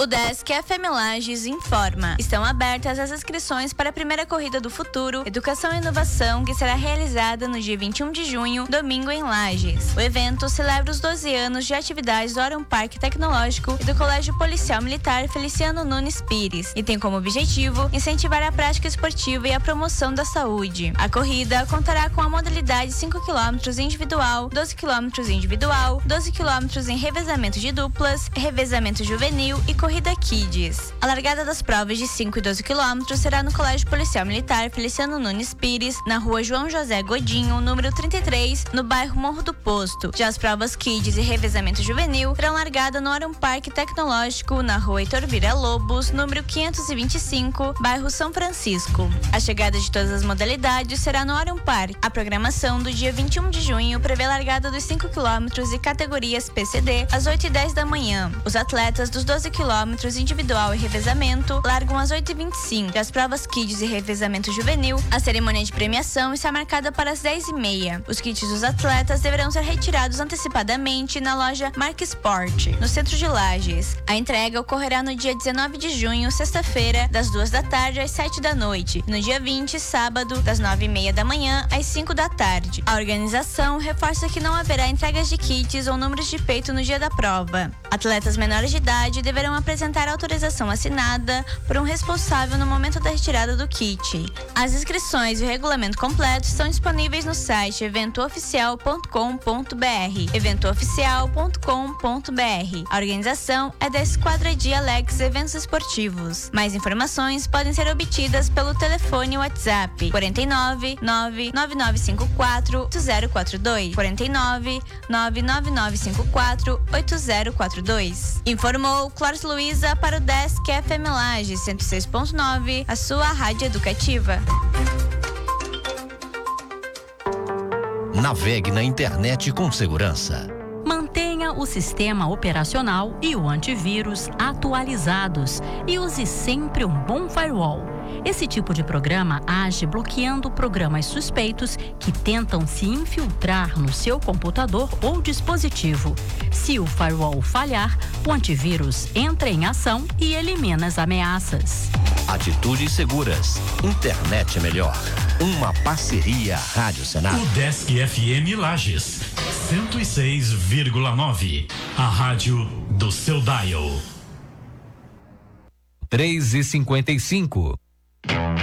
O Desk FM Lages informa. Estão abertas as inscrições para a primeira Corrida do Futuro, Educação e Inovação, que será realizada no dia 21 de junho, domingo em Lages. O evento celebra os 12 anos de atividades do Orion Parque Tecnológico e do Colégio Policial Militar Feliciano Nunes Pires e tem como objetivo incentivar a prática esportiva e a promoção da saúde. A corrida contará com a modalidade 5 km individual, 12 km individual, 12 km em revezamento de duplas, revezamento juvenil e Corrida Kids. A largada das provas de 5 e 12 km será no Colégio Policial Militar Feliciano Nunes Pires, na rua João José Godinho, número 33, no bairro Morro do Posto. Já as provas Kids e revezamento juvenil terão largada no Orion Parque Tecnológico, na rua Heitor Vira Lobos, número 525, bairro São Francisco. A chegada de todas as modalidades será no Orion Parque. A programação do dia 21 de junho prevê largada dos 5 km e categorias PCD às 8h10 da manhã. Os atletas dos 12 km individual e revezamento largam às 8h25. Das provas Kids e revezamento juvenil, a cerimônia de premiação está marcada para as 10h30. Os kits dos atletas deverão ser retirados antecipadamente na loja Mark Sport, no centro de Lages. A entrega ocorrerá no dia 19 de junho, sexta-feira, das 2 da tarde às 7 da noite. No dia 20, sábado, das 9h30 da manhã às 5 da tarde. A organização reforça que não haverá entregas de kits ou números de peito no dia da prova. Atletas menores de idade deverão apresentar autorização assinada por um responsável no momento da retirada do kit. As inscrições e o regulamento completo estão disponíveis no site eventooficial.com.br. eventooficial.com.br. A organização é da Esquadra de Alex Eventos Esportivos. Mais informações podem ser obtidas pelo telefone WhatsApp 49 99954 8042 49 99954 8042. Informou Clóris Luiza para o Desk FM Lages 106.9, a sua rádio educativa. Navegue na internet com segurança. Mantenha o sistema operacional e o antivírus atualizados e use sempre um bom firewall. Esse tipo de programa age bloqueando programas suspeitos que tentam se infiltrar no seu computador ou dispositivo. Se o firewall falhar, o antivírus entra em ação e elimina as ameaças. Atitudes seguras. Internet é melhor. Uma parceria Rádio Senado. O Desk FM Lages 106,9. A rádio do seu dial. 3h55.